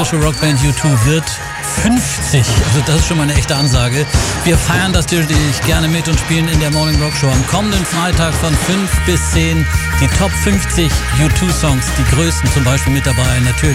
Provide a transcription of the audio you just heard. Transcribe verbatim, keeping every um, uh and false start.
britische Rockband U zwei wird fünfzig. Also das ist schon mal eine echte Ansage. Wir feiern das natürlich gerne mit und spielen in der Morning Rock Show am kommenden Freitag von fünf bis zehn die Top fünfzig U zwei Songs, die größten zum Beispiel mit dabei. Natürlich